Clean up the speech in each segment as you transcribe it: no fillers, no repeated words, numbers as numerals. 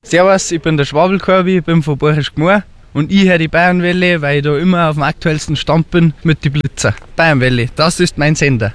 Servus, ich bin der Schwabelkorbi, bin von Borchisch Gmor und ich höre die Bayernwelle, weil ich da immer auf dem aktuellsten Stand bin mit die Blitzer. Bayernwelle, das ist mein Sender.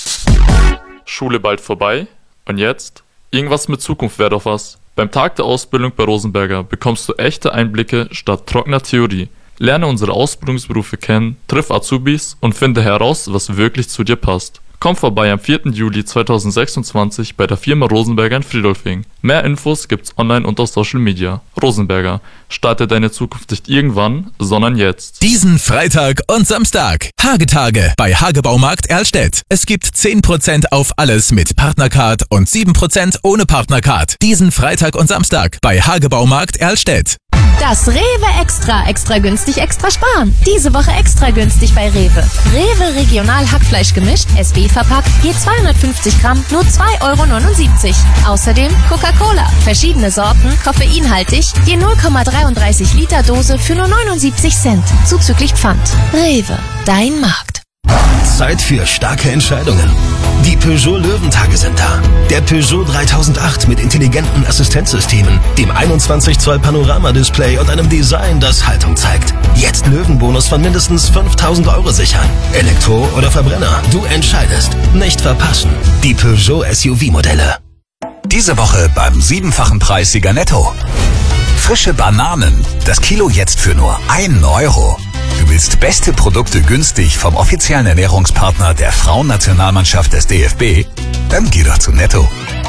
Schule bald vorbei und jetzt? Irgendwas mit Zukunft wäre doch was. Beim Tag der Ausbildung bei Rosenberger bekommst du echte Einblicke statt trockener Theorie. Lerne unsere Ausbildungsberufe kennen, triff Azubis und finde heraus, was wirklich zu dir passt. Komm vorbei am 4. Juli 2026 bei der Firma Rosenberger in Friedolfing. Mehr Infos gibt's online und auf Social Media. Rosenberger, starte deine Zukunft nicht irgendwann, sondern jetzt. Diesen Freitag und Samstag. Hagetage bei Hagebaumarkt Erlstedt. Es gibt 10% auf alles mit Partnercard und 7% ohne Partnercard. Diesen Freitag und Samstag bei Hagebaumarkt Erlstedt. Das Rewe extra günstig, extra sparen. Diese Woche extra günstig bei Rewe. Rewe Regional Hackfleisch gemischt, SB verpackt, je 250 Gramm, nur 2,79 €. Außerdem Coca-Cola, verschiedene Sorten, koffeinhaltig, je 0,33 Liter Dose für nur 79 Cent, zuzüglich Pfand. Rewe, dein Markt. Zeit für starke Entscheidungen. Die Peugeot Löwentage sind da. Der Peugeot 3008 mit intelligenten Assistenzsystemen, dem 21 Zoll Panorama-Display und einem Design, das Haltung zeigt. Jetzt Löwenbonus von mindestens 5.000 € sichern. Elektro oder Verbrenner, du entscheidest. Nicht verpassen. Die Peugeot SUV-Modelle. Diese Woche beim 7-fachen Preis Sieger Netto. Frische Bananen. Das Kilo jetzt für nur 1 €. Du willst beste Produkte günstig vom offiziellen Ernährungspartner der Frauennationalmannschaft des DFB? Dann geh doch zu Netto.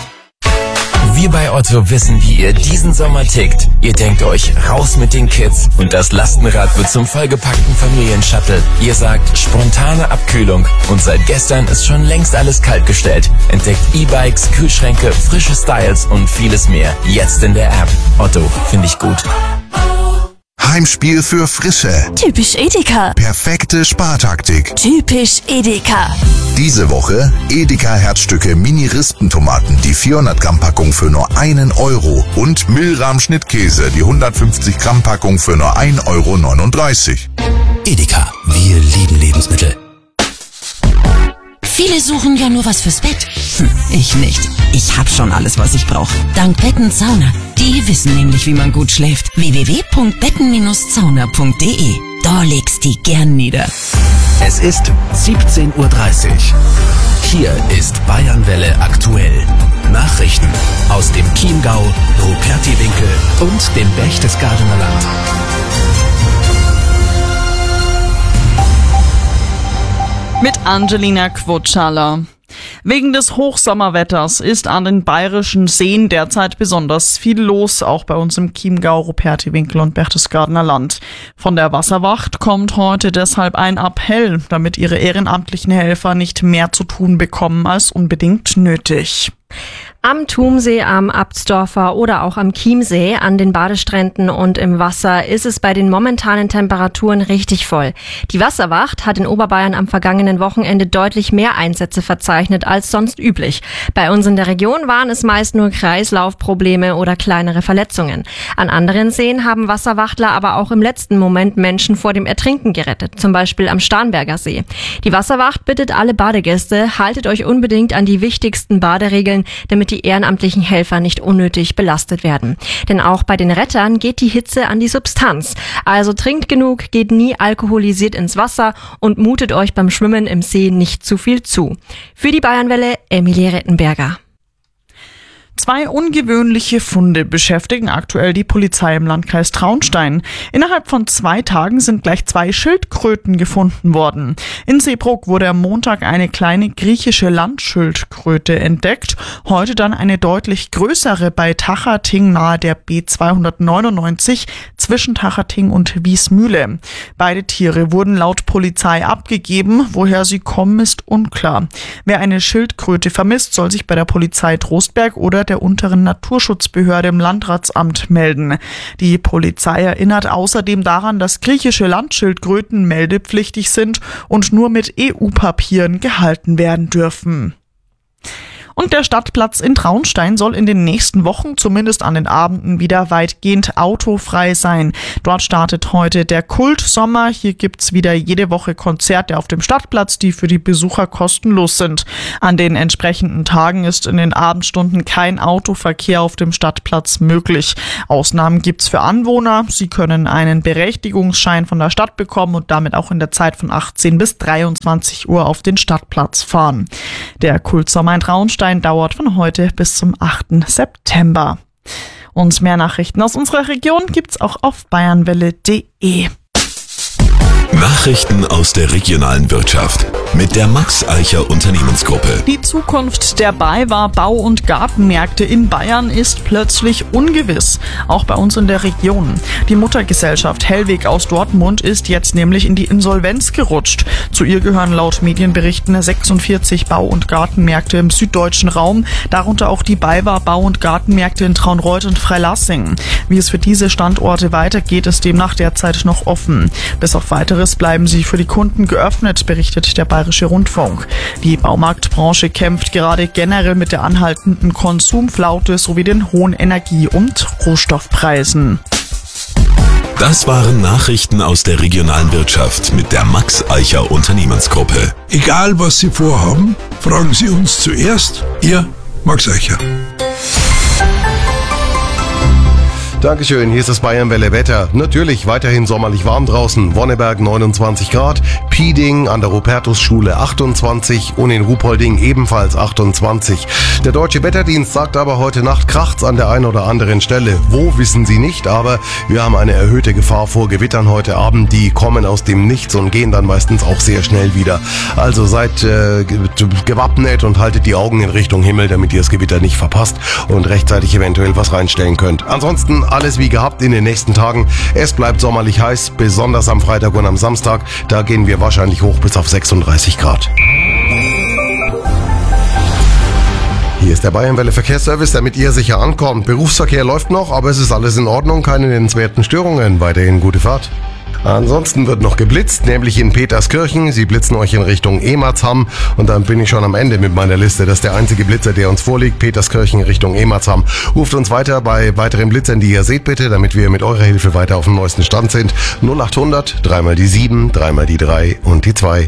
Wir bei Otto wissen, wie ihr diesen Sommer tickt. Ihr denkt euch, raus mit den Kids und das Lastenrad wird zum vollgepackten Familienshuttle. Ihr sagt, spontane Abkühlung und seit gestern ist schon längst alles kaltgestellt. Entdeckt E-Bikes, Kühlschränke, frische Styles und vieles mehr. Jetzt in der App. Otto, finde ich gut. Heimspiel für Frische. Typisch Edeka. Perfekte Spartaktik. Typisch Edeka. Diese Woche Edeka Herzstücke Mini-Rispentomaten, die 400 Gramm Packung für nur 1 € und Milram Schnittkäse, die 150 Gramm Packung für nur 1,39 €. Edeka, wir lieben Lebensmittel. Viele suchen ja nur was fürs Bett. Ich nicht. Ich hab schon alles, was ich brauche. Dank Betten-Sauna. Die wissen nämlich, wie man gut schläft. www.betten-zauner.de. Da legst die gern nieder. Es ist 17:30 Uhr. Hier ist Bayernwelle aktuell. Nachrichten aus dem Chiemgau, Rupertiwinkel und dem Berchtesgadener Land. Mit Angelina Quotschala. Wegen des Hochsommerwetters ist an den bayerischen Seen derzeit besonders viel los, auch bei uns im Chiemgau, Rupertiwinkel und Berchtesgadener Land. Von der Wasserwacht kommt heute deshalb ein Appell, damit ihre ehrenamtlichen Helfer nicht mehr zu tun bekommen als unbedingt nötig. Am Thumsee, am Abtsdorfer oder auch am Chiemsee, an den Badestränden und im Wasser ist es bei den momentanen Temperaturen richtig voll. Die Wasserwacht hat in Oberbayern am vergangenen Wochenende deutlich mehr Einsätze verzeichnet als sonst üblich. Bei uns in der Region waren es meist nur Kreislaufprobleme oder kleinere Verletzungen. An anderen Seen haben Wasserwachtler aber auch im letzten Moment Menschen vor dem Ertrinken gerettet, zum Beispiel am Starnberger See. Die Wasserwacht bittet alle Badegäste, haltet euch unbedingt an die wichtigsten Baderegeln, damit die ehrenamtlichen Helfer nicht unnötig belastet werden. Denn auch bei den Rettern geht die Hitze an die Substanz. Also trinkt genug, geht nie alkoholisiert ins Wasser und mutet euch beim Schwimmen im See nicht zu viel zu. Für die Bayernwelle, Emilie Rettenberger. 2 ungewöhnliche Funde beschäftigen aktuell die Polizei im Landkreis Traunstein. Innerhalb von 2 Tagen sind gleich 2 Schildkröten gefunden worden. In Seebruck wurde am Montag eine kleine griechische Landschildkröte entdeckt. Heute dann eine deutlich größere bei Tachating nahe der B299 zwischen Tachating und Wiesmühle. Beide Tiere wurden laut Polizei abgegeben. Woher sie kommen, ist unklar. Wer eine Schildkröte vermisst, soll sich bei der Polizei Trostberg oder der unteren Naturschutzbehörde im Landratsamt melden. Die Polizei erinnert außerdem daran, dass griechische Landschildkröten meldepflichtig sind und nur mit EU-Papieren gehalten werden dürfen. Und der Stadtplatz in Traunstein soll in den nächsten Wochen, zumindest an den Abenden, wieder weitgehend autofrei sein. Dort startet heute der Kultsommer. Hier gibt's wieder jede Woche Konzerte auf dem Stadtplatz, die für die Besucher kostenlos sind. An den entsprechenden Tagen ist in den Abendstunden kein Autoverkehr auf dem Stadtplatz möglich. Ausnahmen gibt's für Anwohner. Sie können einen Berechtigungsschein von der Stadt bekommen und damit auch in der Zeit von 18 bis 23 Uhr auf den Stadtplatz fahren. Der Kultsommer in Traunstein dauert von heute bis zum 8. September. Und mehr Nachrichten aus unserer Region gibt's auch auf bayernwelle.de. Nachrichten aus der regionalen Wirtschaft mit der Max Eicher Unternehmensgruppe. Die Zukunft der BayWa Bau- und Gartenmärkte in Bayern ist plötzlich ungewiss, auch bei uns in der Region. Die Muttergesellschaft Hellweg aus Dortmund ist jetzt nämlich in die Insolvenz gerutscht. Zu ihr gehören laut Medienberichten 46 Bau- und Gartenmärkte im süddeutschen Raum, darunter auch die BayWa Bau- und Gartenmärkte in Traunreut und Freilassing. Wie es für diese Standorte weitergeht, ist demnach derzeit noch offen. Bis auf Weiteres bleiben sie für die Kunden geöffnet, berichtet der Bayerische Rundfunk. Die Baumarktbranche kämpft gerade generell mit der anhaltenden Konsumflaute sowie den hohen Energie- und Rohstoffpreisen. Das waren Nachrichten aus der regionalen Wirtschaft mit der Max Eicher Unternehmensgruppe. Egal was Sie vorhaben, fragen Sie uns zuerst. Ihr Max Eicher. Dankeschön, hier ist das Bayernwelle Wetter. Natürlich weiterhin sommerlich warm draußen. Wonneberg 29 Grad, Pieding an der Rupertusschule 28 und in Ruhpolding ebenfalls 28. Der Deutsche Wetterdienst sagt aber, heute Nacht kracht's an der einen oder anderen Stelle. Wo, wissen Sie nicht, aber wir haben eine erhöhte Gefahr vor Gewittern heute Abend. Die kommen aus dem Nichts und gehen dann meistens auch sehr schnell wieder. Also seid gewappnet und haltet die Augen in Richtung Himmel, damit ihr das Gewitter nicht verpasst und rechtzeitig eventuell was reinstellen könnt. Ansonsten alles wie gehabt in den nächsten Tagen. Es bleibt sommerlich heiß, besonders am Freitag und am Samstag. Da gehen wir wahrscheinlich hoch bis auf 36 Grad. Hier ist der Bayernwelle Verkehrsservice, damit ihr sicher ankommt. Berufsverkehr läuft noch, aber es ist alles in Ordnung, keine nennenswerten Störungen. Weiterhin gute Fahrt. Ansonsten wird noch geblitzt, nämlich in Peterskirchen. Sie blitzen euch in Richtung Emarzham und dann bin ich schon am Ende mit meiner Liste. Das ist der einzige Blitzer, der uns vorliegt. Peterskirchen Richtung Emarzham. Ruft uns weiter bei weiteren Blitzern, die ihr seht, bitte, damit wir mit eurer Hilfe weiter auf dem neuesten Stand sind. 0800 3 mal die 7, 3 mal die 3 und die 2.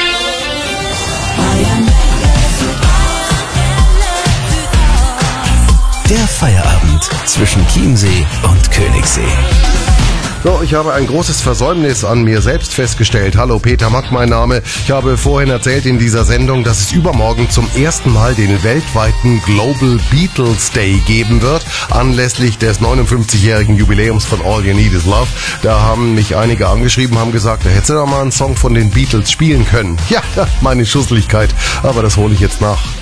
Der Feierabend zwischen Chiemsee und Königssee. So, ich habe ein großes Versäumnis an mir selbst festgestellt. Hallo, Peter Mack, mein Name. Ich habe vorhin erzählt in dieser Sendung, dass es übermorgen zum ersten Mal den weltweiten Global Beatles Day geben wird, anlässlich des 59-jährigen Jubiläums von All You Need Is Love. Da haben mich einige angeschrieben, haben gesagt, da hättest du doch mal einen Song von den Beatles spielen können. Ja, meine Schusseligkeit, aber das hole ich jetzt nach.